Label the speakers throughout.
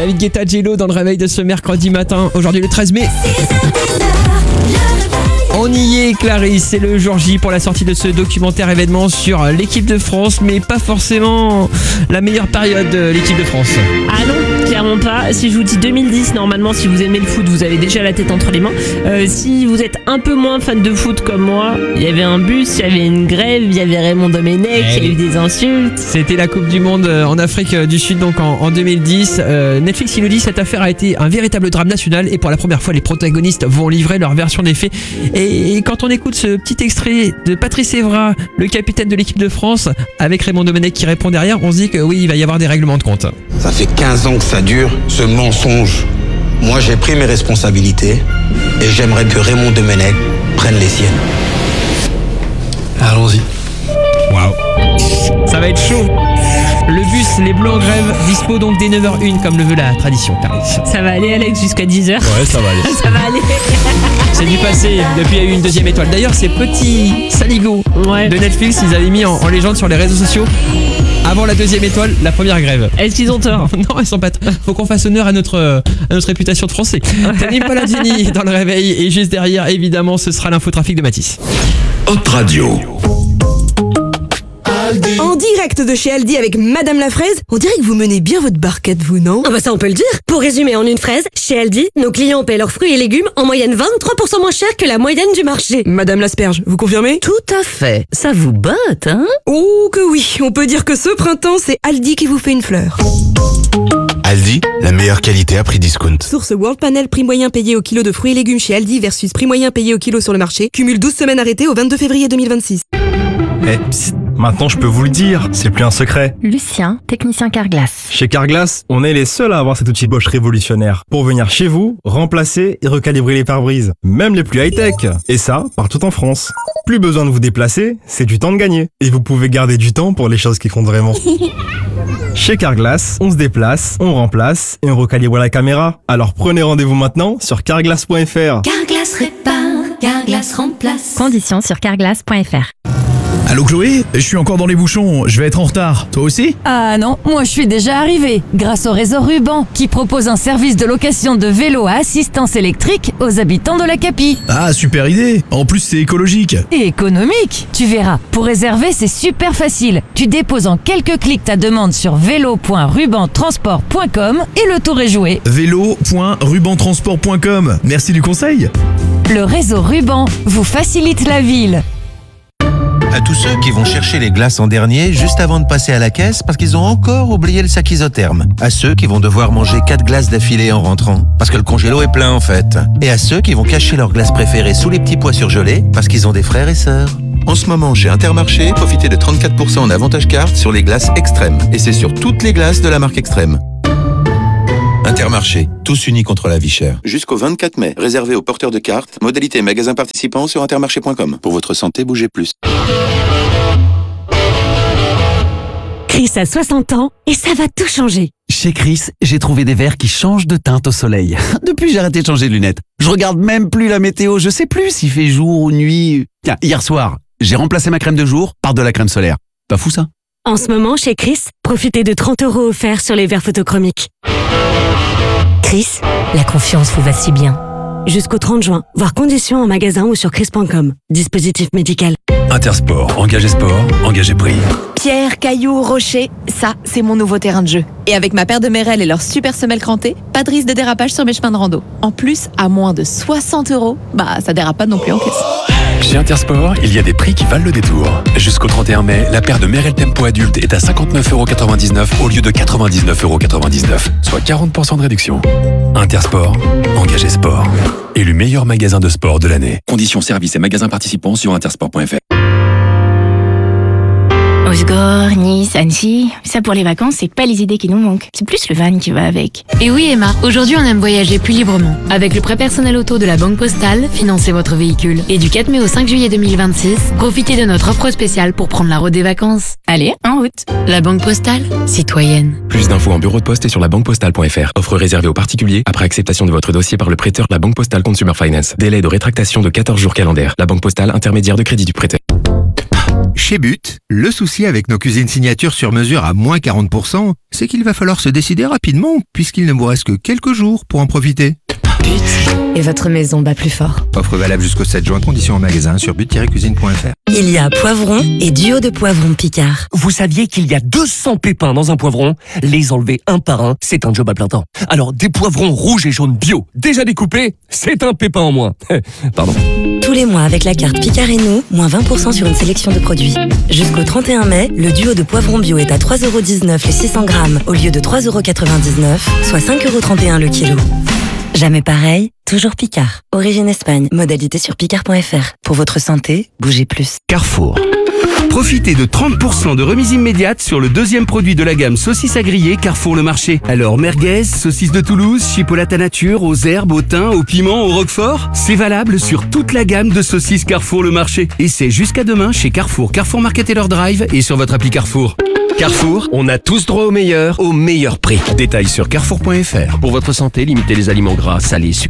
Speaker 1: David Guetta, J-Lo dans le réveil de ce mercredi matin, aujourd'hui le 13 mai. On y est, Clarisse, c'est le jour J pour la sortie de ce documentaire événement sur l'équipe de France, mais pas forcément la meilleure période de l'équipe de France.
Speaker 2: Ah non, clairement pas. Si je vous dis 2010, normalement, si vous aimez le foot, vous avez déjà la tête entre les mains. Si vous êtes un peu moins fan de foot comme moi, il y avait un bus, il y avait une grève, il y avait Raymond Domenech, il y a eu des insultes.
Speaker 1: C'était la Coupe du Monde en Afrique du Sud, donc en 2010. Netflix, il nous dit, cette affaire a été un véritable drame national et pour la première fois, les protagonistes vont livrer leur version des faits. Et quand on écoute ce petit extrait de Patrice Evra, le capitaine de l'équipe de France, avec Raymond Domenech qui répond derrière, on se dit que oui, il va y avoir des règlements de compte.
Speaker 3: Ça fait 15 ans que ça dure, ce mensonge. Moi, j'ai pris mes responsabilités et j'aimerais que Raymond Domenech prenne les siennes.
Speaker 4: Allons-y.
Speaker 1: Waouh. Ça va être chaud. Le bus, les Bleus en grève, dispo donc dès 9h01 comme le veut la tradition, Clarisse.
Speaker 2: Ça va aller, Alex, jusqu'à 10h.
Speaker 4: Ouais, ça va aller.
Speaker 2: Ça va aller.
Speaker 1: C'est du passé, depuis il y a eu une deuxième étoile. D'ailleurs, ces petits saligots de Netflix, ils avaient mis en légende sur les réseaux sociaux, avant la deuxième étoile, la première grève.
Speaker 2: Est-ce qu'ils ont tort?
Speaker 1: Non, ils sont pas. Faut qu'on fasse honneur à notre réputation de français. Tony Paladini dans le réveil et juste derrière, évidemment, ce sera l'infotrafic de Mathis.
Speaker 5: Hot Radio.
Speaker 6: En direct de chez Aldi avec Madame la Fraise, on dirait que vous menez bien votre barquette, vous, non?
Speaker 7: Ah bah ça on peut le dire. Pour résumer en une phrase, chez Aldi, nos clients paient leurs fruits et légumes en moyenne 23% moins cher que la moyenne du marché.
Speaker 6: Madame l'Asperge, vous confirmez?
Speaker 8: Tout à fait. Ça vous botte, hein?
Speaker 6: Oh que oui, on peut dire que ce printemps, c'est Aldi qui vous fait une fleur.
Speaker 5: Aldi, la meilleure qualité à prix discount.
Speaker 6: Source World Panel, prix moyen payé au kilo de fruits et légumes chez Aldi versus prix moyen payé au kilo sur le marché. Cumule 12 semaines arrêtées au 22 février 2026.
Speaker 4: Psst, maintenant je peux vous le dire, c'est plus un secret.
Speaker 9: Lucien, technicien Carglass.
Speaker 4: Chez Carglass, on est les seuls à avoir cet outil Bosch révolutionnaire pour venir chez vous, remplacer et recalibrer les pare-brises, même les plus high-tech. Et ça, partout en France. Plus besoin de vous déplacer, c'est du temps de gagner. Et vous pouvez garder du temps pour les choses qui comptent vraiment. Chez Carglass, on se déplace, on remplace et on recalibre la caméra. Alors prenez rendez-vous maintenant sur carglass.fr.
Speaker 9: Carglass répare, Carglass remplace. Conditions sur carglass.fr.
Speaker 10: Allô Chloé, je suis encore dans les bouchons, je vais être en retard. Toi aussi?
Speaker 11: Ah non, moi je suis déjà arrivée, grâce au réseau Ruban, qui propose un service de location de vélos à assistance électrique aux habitants de la Capie.
Speaker 10: Ah, super idée. En plus, c'est écologique.
Speaker 11: Et économique, tu verras. Pour réserver, c'est super facile. Tu déposes en quelques clics ta demande sur vélo.rubantransport.com et le tour est joué.
Speaker 10: Vélo.rubantransport.com. Merci du conseil.
Speaker 11: Le réseau Ruban vous facilite la ville.
Speaker 12: À tous ceux qui vont chercher les glaces en dernier juste avant de passer à la caisse parce qu'ils ont encore oublié le sac isotherme. À ceux qui vont devoir manger 4 glaces d'affilée en rentrant parce que le congélo est plein en fait. Et à ceux qui vont cacher leurs glaces préférées sous les petits pois surgelés parce qu'ils ont des frères et sœurs. En ce moment, chez Intermarché, profitez de 34% en avantage carte sur les glaces Extrême. Et c'est sur toutes les glaces de la marque Extrême. Intermarché, tous unis contre la vie chère. Jusqu'au 24 mai, réservé aux porteurs de cartes, modalité magasin participant sur intermarché.com. Pour votre santé, bougez plus.
Speaker 7: Chris a 60 ans et ça va tout changer.
Speaker 13: Chez Chris, j'ai trouvé des verres qui changent de teinte au soleil. Depuis, j'ai arrêté de changer de lunettes. Je regarde même plus la météo, je sais plus s'il fait jour ou nuit. Tiens, hier soir, j'ai remplacé ma crème de jour par de la crème solaire. Pas fou ça?
Speaker 7: En ce moment, chez Chris, profitez de 30 € offerts sur les verres photochromiques. Chris, la confiance vous va si bien. Jusqu'au 30 juin, voir conditions en magasin ou sur chris.com. Dispositif médical.
Speaker 5: Intersport, engagé sport, engagé prix.
Speaker 14: Pierre, cailloux, rocher, ça, c'est mon nouveau terrain de jeu. Et avec ma paire de Merrell et leur super semelle crantée, pas de risque de dérapage sur mes chemins de rando. En plus, à moins de 60 €, ça dérape pas non plus en caisse.
Speaker 5: Chez Intersport, il y a des prix qui valent le détour. Jusqu'au 31 mai, la paire de Merrell Tempo adulte est à 59,99 € au lieu de 99,99 €, soit 40% de réduction. Intersport, engagé sport. Élu meilleur magasin de sport de l'année. Conditions services et magasins participants sur intersport.fr.
Speaker 9: Osgore, Nice, Annecy, ça pour les vacances, c'est pas les idées qui nous manquent. C'est plus le van qui va avec.
Speaker 15: Et oui Emma, aujourd'hui on aime voyager plus librement. Avec le prêt personnel auto de la Banque Postale, financez votre véhicule. Et du 4 mai au 5 juillet 2026, profitez de notre offre spéciale pour prendre la route des vacances.
Speaker 9: Allez, en route.
Speaker 15: La Banque Postale, citoyenne.
Speaker 5: Plus d'infos en bureau de poste et sur labanquepostale.fr. Offre réservée aux particuliers après acceptation de votre dossier par le prêteur La Banque Postale Consumer Finance. Délai de rétractation de 14 jours calendaires. La Banque Postale, intermédiaire de crédit du prêteur.
Speaker 16: Chez But, le souci avec nos cuisines signatures sur mesure à moins 40%, c'est qu'il va falloir se décider rapidement puisqu'il ne vous reste que quelques jours pour en profiter.
Speaker 17: Et votre maison bat plus fort.
Speaker 16: Offre valable jusqu'au 7 juin, conditions en magasin sur but-cuisine.fr.
Speaker 18: Il y a poivron et duo de poivrons Picard.
Speaker 19: Vous saviez qu'il y a 200 pépins dans un poivron? Les enlever un par un, c'est un job à plein temps. Alors, des poivrons rouges et jaunes bio, déjà découpés, c'est un pépin en moins. Pardon.
Speaker 18: Tous les mois avec la carte Picard et nous, moins 20% sur une sélection de produits. Jusqu'au 31 mai, le duo de poivrons bio est à 3,19€ les 600 grammes au lieu de 3,99€, soit 5,31€ le kilo. Jamais pareil, toujours Picard. Origine Espagne, modalité sur picard.fr. Pour votre santé, bougez plus.
Speaker 20: Carrefour. Profitez de 30% de remise immédiate sur le deuxième produit de la gamme saucisses à griller Carrefour Le Marché. Alors merguez, saucisses de Toulouse, chipolata nature, aux herbes, au thym, au piment, au roquefort. C'est valable sur toute la gamme de saucisses Carrefour Le Marché. Et c'est jusqu'à demain chez Carrefour, Carrefour Market et leur drive et sur votre appli Carrefour. Carrefour, on a tous droit au meilleur prix. Détails sur carrefour.fr. Pour votre santé, limitez les aliments gras, salés, sucrés.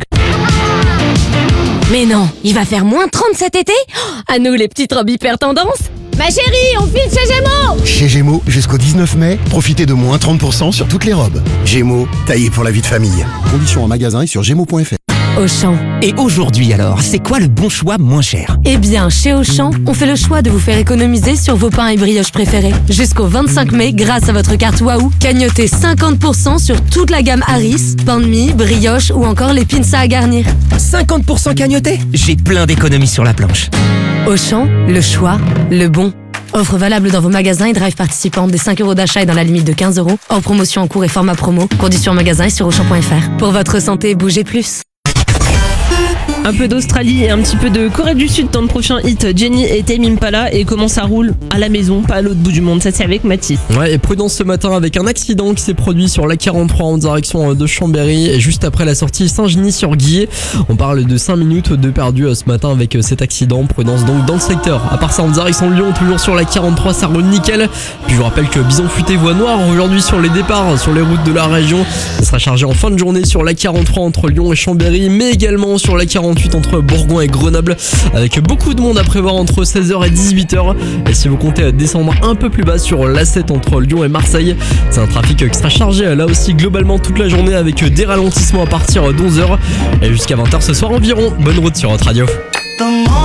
Speaker 21: Mais non, il va faire moins 30 cet été? À nous les petites robes hyper tendance. Ma chérie, on file chez Gémeaux!
Speaker 22: Chez Gémeaux, jusqu'au 19 mai, profitez de moins 30% sur toutes les robes. Gémeaux, taillé pour la vie de famille. Conditions en magasin et sur gémeaux.fr.
Speaker 21: Auchan.
Speaker 23: Et aujourd'hui alors, c'est quoi le bon choix moins cher?
Speaker 21: Eh bien, chez Auchan, on fait le choix de vous faire économiser sur vos pains et brioches préférés. Jusqu'au 25 mai, grâce à votre carte Waouh, cagnotez 50% sur toute la gamme Harris, pain de mie, brioche ou encore les pinces à garnir.
Speaker 23: 50% cagnoté? J'ai plein d'économies sur la planche.
Speaker 21: Auchan, le choix, le bon. Offre valable dans vos magasins et drive participants des 5€ d'achat et dans la limite de 15€. Hors promotion en cours et format promo. Conditions en magasin et sur Auchan.fr. Pour votre santé, bougez plus.
Speaker 2: Un peu d'Australie et un petit peu de Corée du Sud dans le prochain hit, Jenny et Tame Impala. Et comment ça roule à la maison, pas à l'autre bout du monde. Ça c'est avec Mathis.
Speaker 1: Ouais, et prudence ce matin avec un accident qui s'est produit sur la 43 en direction de Chambéry et juste après la sortie Saint-Genis-sur-Guiers. On parle de 5 minutes de perdu ce matin avec cet accident. Prudence donc dans le secteur. À part ça, en direction de Lyon, toujours sur la 43, ça roule nickel. Puis je vous rappelle que Bison Futé voie noire aujourd'hui sur les départs sur les routes de la région. Ça sera chargé en fin de journée sur la 43 entre Lyon et Chambéry, mais également sur la 48 entre Bourgoin et Grenoble, avec beaucoup de monde à prévoir entre 16h et 18h. Et si vous comptez descendre un peu plus bas sur l'A7 entre Lyon et Marseille, c'est un trafic qui sera chargé là aussi globalement toute la journée avec des ralentissements à partir d'11h et jusqu'à 20h ce soir environ. Bonne route sur votre radio.